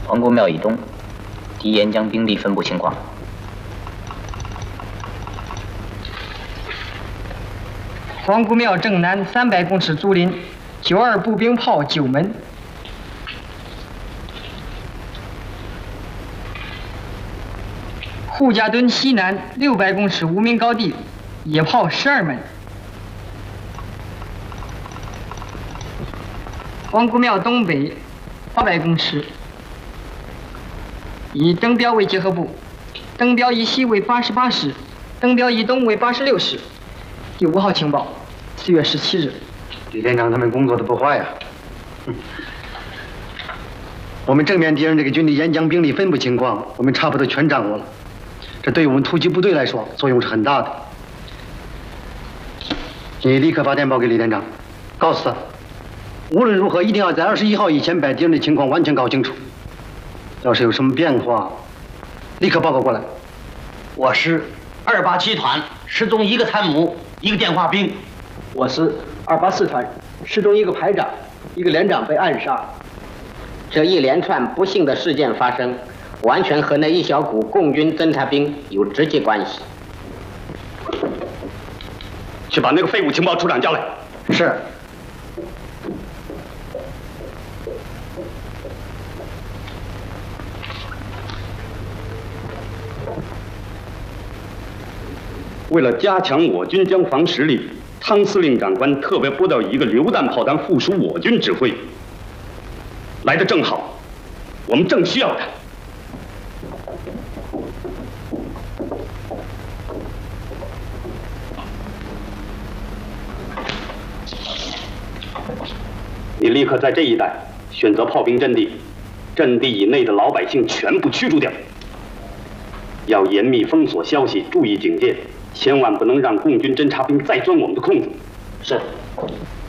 皇姑庙以东，敌沿江兵力分布情况。 皇姑庙正南300公尺竹林，92步兵炮9门。护家墩西南600公尺无名高地，野炮12门。皇姑庙东北800公尺，以登标为结合部，登标以西为88师，登标以东为86师。第5号情报，4月17日。 李连长他们工作的不坏呀。我们正面敌人这个军力沿江兵力分布情况，我们差不多全掌握了。这对于我们突击部队来说，作用是很大的。你立刻发电报给李连长，告诉他，无论如何一定要在21号以前把敌人的情况完全搞清楚。要是有什么变化，立刻报告过来。 我是287团失踪1个参谋，1个电话兵。 我是284团失踪1个排长，1个连长被暗杀。 这一连串不幸的事件发生，完全和那一小股共军侦察兵有直接关系。 去把那个废物情报处长叫来。 是。 为了加强我军江防实力，汤司令长官特别拨调1个榴弹炮弹附属我军指挥，来得正好，我们正需要他。你立刻在这一带选择炮兵阵地，阵地以内的老百姓全部驱逐掉，要严密封锁消息，注意警戒。千万不能让共军侦察兵再钻我们的空子。 是。